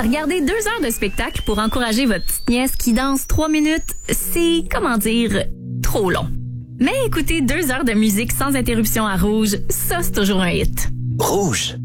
Regarder 2 heures de spectacle pour encourager votre petite nièce qui danse 3 minutes, c'est, comment dire, trop long. Mais écouter 2 heures de musique sans interruption à Rouge, ça c'est toujours un hit. Rouge.